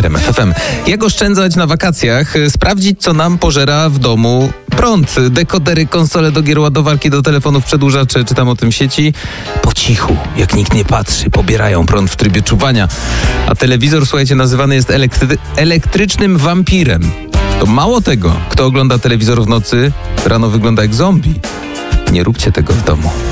RMF FM. Jak oszczędzać na wakacjach? Sprawdzić, co nam pożera w domu prąd. Dekodery, konsole do gier, ładowarki do telefonów, przedłużacze, czytam o tym sieci. Po cichu, jak nikt nie patrzy, pobierają prąd w trybie czuwania. A telewizor, słuchajcie, nazywany jest elektrycznym wampirem. To mało tego, kto ogląda telewizor w nocy, rano wygląda jak zombie. Nie róbcie tego w domu.